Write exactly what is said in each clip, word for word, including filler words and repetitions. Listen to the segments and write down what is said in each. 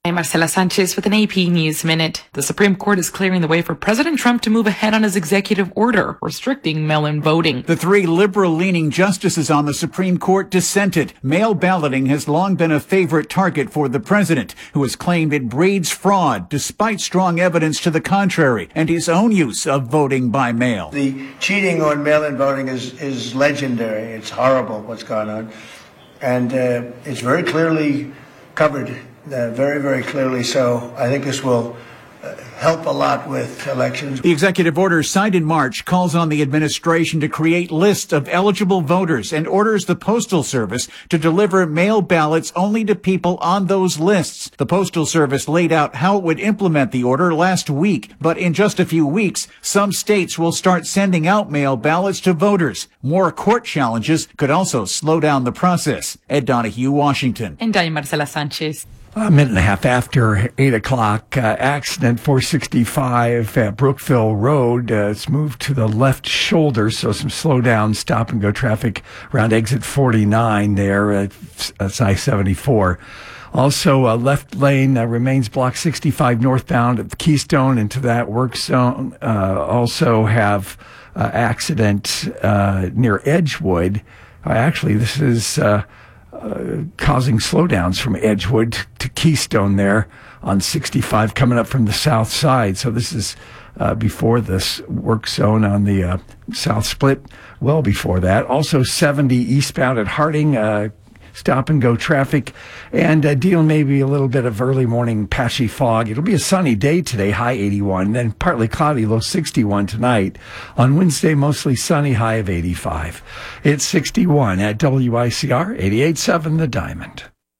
I'm Marcela Sanchez with an A P News Minute. The Supreme Court is clearing the way for President Trump to move ahead on his executive order restricting mail-in voting. The three liberal-leaning justices on the Supreme Court dissented. Mail balloting has long been a favorite target for the president, who has claimed it breeds fraud despite strong evidence to the contrary and his own use of voting by mail. The cheating on mail-in voting is, is legendary. It's horrible what's gone on. And uh, it's very clearly covered. Uh, very, very clearly so. I think this will uh, help a lot with elections. The executive order signed in March calls on the administration to create lists of eligible voters and orders the Postal Service to deliver mail ballots only to people on those lists. The Postal Service laid out how it would implement the order last week, but in just a few weeks, some states will start sending out mail ballots to voters. More court challenges could also slow down the process. Ed Donahue, Washington. And I'm Marcela Sanchez. A minute and a half after eight o'clock, uh, accident four sixty-five at Brookville Road. Uh, it's moved to the left shoulder, so some slow down, stop and go traffic around exit forty-nine there at uh, I seventy-four. Also, uh, left lane uh, remains block sixty-five northbound at the Keystone into that work zone. Uh, also have uh, accident uh, near Edgewood. Uh, actually, this is... Uh, Uh, causing slowdowns from Edgewood to Keystone there on sixty-five coming up from the south side. So this is uh, before this work zone on the uh, south split, well before that. Also seventy eastbound at Harding, uh, stop and go traffic, and uh, dealing maybe a little bit of early morning patchy fog. It'll be a sunny day today, high eighty-one, then partly cloudy, low sixty-one tonight. On Wednesday, mostly sunny, high of eighty-five. It's sixty-one at W I C R eighty-eight point seven The Diamond.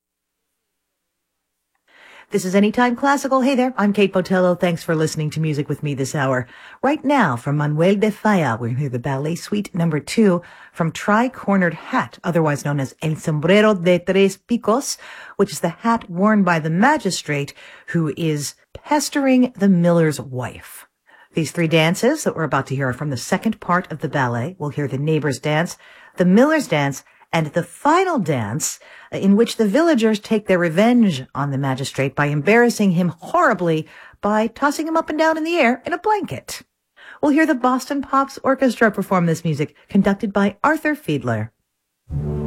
This is Anytime Classical. Hey there, I'm Kate Botello. Thanks for listening to music with me this hour. Right now, from Manuel de Falla, we're going to hear the Ballet Suite number two from Tri-Cornered Hat, otherwise known as El Sombrero de Tres Picos, which is the hat worn by the magistrate who is pestering the miller's wife. These three dances that we're about to hear are from the second part of the ballet. We'll hear the neighbor's dance, the miller's dance, and the final dance in which the villagers take their revenge on the magistrate by embarrassing him horribly by tossing him up and down in the air in a blanket. We'll hear the Boston Pops Orchestra perform this music, conducted by Arthur Fiedler.